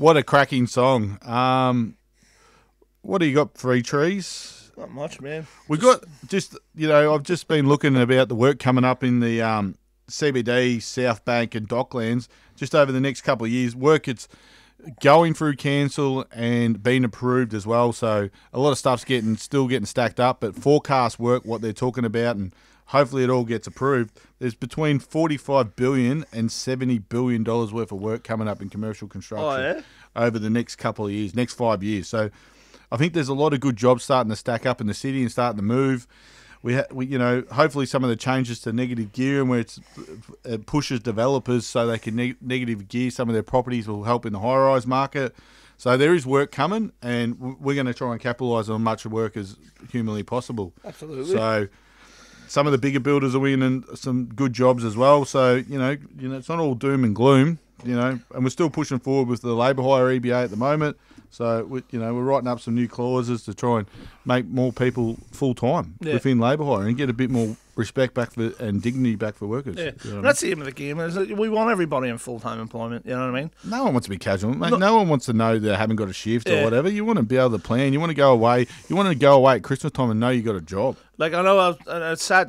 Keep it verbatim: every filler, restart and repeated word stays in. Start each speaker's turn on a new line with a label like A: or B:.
A: What a cracking song. Um, what do you got, Three Trees?
B: Not much, man.
A: We got just, you know, I've just been looking about the work coming up in the um, C B D, South Bank and Docklands just over the next couple of years. Work it's going through council and being approved as well. So a lot of stuff's getting still getting stacked up, but forecast work, what they're talking about, and hopefully it all gets approved. There's between forty-five billion dollars and seventy billion dollars worth of work coming up in commercial construction
B: Oh, yeah?
A: over the next couple of years, next five years. So I think there's a lot of good jobs starting to stack up in the city and starting to move. We, ha- we, you know, hopefully some of the changes to negative gear and where it's, it pushes developers so they can neg- negative gear some of their properties will help in the high-rise market. So there is work coming, and w- we're going to try and capitalise on much work as humanly possible.
B: Absolutely.
A: So some of the bigger builders are winning some good jobs as well. So you know, you know, it's not all doom and gloom. You know, and we're still pushing forward with the labour hire E B A at the moment. So, we, you know, we're writing up some new clauses to try and make more people full-time
B: Yeah.
A: within labour hire and get a bit more respect back for and dignity back for workers.
B: Yeah,
A: You know what I mean?
B: that's the aim of the game. Is that we want everybody in full-time employment, you know what I mean?
A: No one wants to be casual, mate.
B: No-
A: No one wants to know they haven't got a shift
B: Yeah.
A: or whatever. You want to be able to plan. You want to go away. You want to go away at Christmas time and know you got a job.
B: Like, I know I was, it's sad